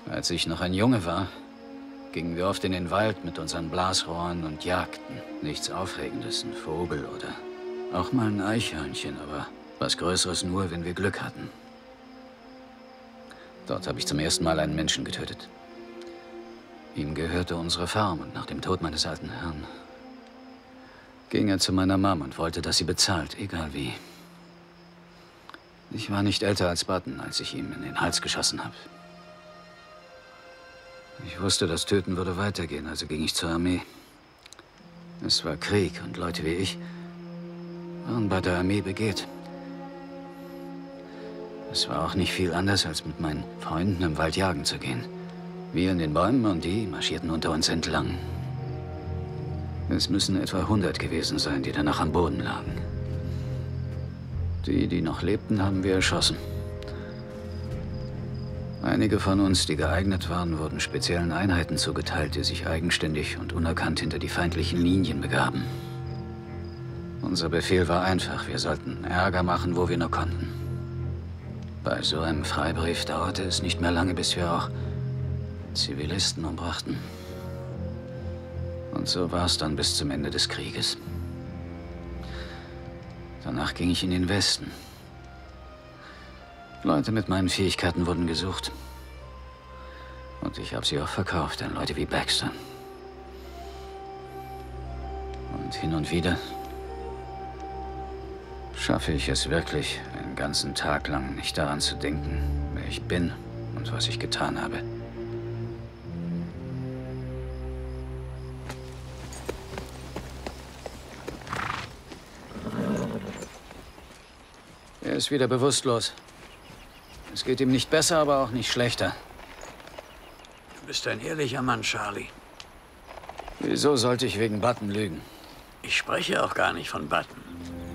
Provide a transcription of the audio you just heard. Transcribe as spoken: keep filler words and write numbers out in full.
Als ich noch ein Junge war, gingen wir oft in den Wald mit unseren Blasrohren und jagten. Nichts Aufregendes, ein Vogel oder auch mal ein Eichhörnchen, aber was Größeres nur, wenn wir Glück hatten. Dort habe ich zum ersten Mal einen Menschen getötet. Ihm gehörte unsere Farm und nach dem Tod meines alten Herrn ging er zu meiner Mom und wollte, dass sie bezahlt, egal wie. Ich war nicht älter als Button, als ich ihm in den Hals geschossen habe. Ich wusste, das Töten würde weitergehen, also ging ich zur Armee. Es war Krieg und Leute wie ich waren bei der Armee begehrt. Es war auch nicht viel anders, als mit meinen Freunden im Wald jagen zu gehen. Wir in den Bäumen und die marschierten unter uns entlang. Es müssen etwa hundert gewesen sein, die danach am Boden lagen. Die, die noch lebten, haben wir erschossen. Einige von uns, die geeignet waren, wurden speziellen Einheiten zugeteilt, die sich eigenständig und unerkannt hinter die feindlichen Linien begaben. Unser Befehl war einfach, wir sollten Ärger machen, wo wir nur konnten. Bei so einem Freibrief dauerte es nicht mehr lange, bis wir auch Zivilisten umbrachten. Und so war es dann bis zum Ende des Krieges. Danach ging ich in den Westen. Leute mit meinen Fähigkeiten wurden gesucht. Und ich habe sie auch verkauft an Leute wie Baxter. Und hin und wieder schaffe ich es wirklich, einen ganzen Tag lang nicht daran zu denken, wer ich bin und was ich getan habe. Er ist wieder bewusstlos. Es geht ihm nicht besser, aber auch nicht schlechter. Du bist ein ehrlicher Mann, Charlie. Wieso sollte ich wegen Button lügen? Ich spreche auch gar nicht von Button.